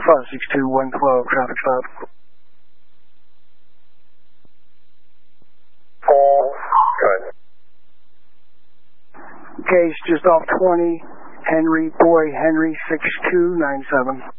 562-112, traffic stop. Good. Case just off 20, Henry, Boy, Henry, 6297.